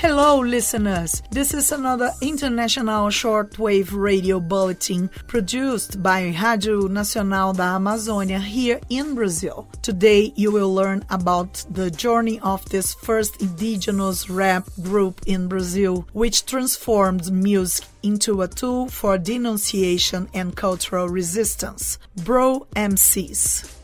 Hello, listeners. This is another international shortwave radio bulletin produced by Rádio Nacional da Amazônia here in Brazil. Today, you will learn about the journey of this first indigenous rap group in Brazil, which transformed music into a tool for denunciation and cultural resistance. Bro MCs.